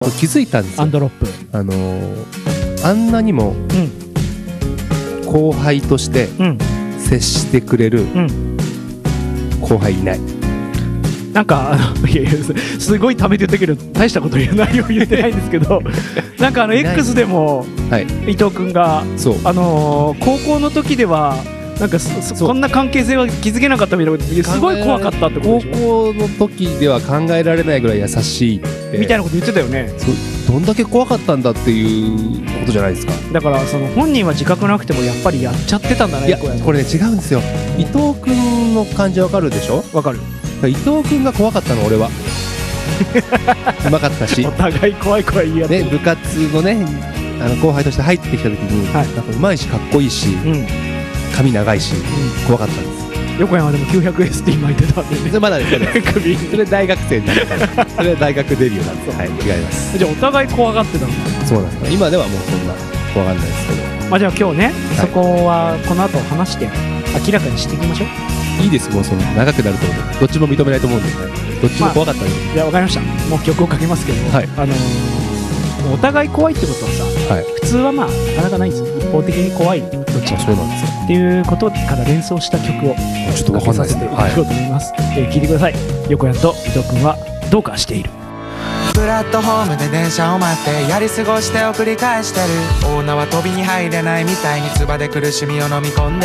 気づいたんですよ。 アンドロップ、 あんなにも後輩として接してくれる後輩いない。 なんかいやいやすごいためて言ったけど大したこと言えないよ言ってないんですけどなんかX でも、はい、伊藤君が高校の時ではなんかこんな関係性は築けなかったみたいなこと、すごい怖かったってことでしょ。 高校の時では考えられないぐらい優しいってみたいなこと言ってたよね。 どんだけ怖かったんだっていうことじゃないですか。 だから本人は自覚なくてもやっぱりやっちゃってたんだね。 いやこれね違うんですよ。伊藤君の感じわかるでしょ。 わかる。 伊藤君が怖かったの俺はうまかったしお互い怖い怖い言い合って、 ね、部活のね後輩として入ってきた時に、はい、なんかうまいしかっこいいし、髪長いし、怖かったんです。 横山でも 900ST 巻いてたんでね。 それまだね首それ大学生になったからそれ大学デビューなんです。はい、違います。 じゃあお互い怖がってたのかな。 そうなんです。今ではもうそんな怖がらないですけど、 じゃあ今日ね、そこはこの後話して明らかにしていきましょう。 いいです。もうその長くなると思う。どっちも認めないと思うんで、どっちも怖かったんで。 いや分かりました。もう曲をかけますけど、はい、お互い怖いってことはさ、はい、普通はなかなかないんですよ。一方的に怖いどっちもそうなんですよっていうことから連想した曲をちょっと分かさせていただこうと思います。聞いてください。横谷と伊藤君はどうかしている。 プラットフォームで電車を待ってやり過ごしてを繰り返してる。女は飛びに入れないみたいに唾で苦しみを飲み込んで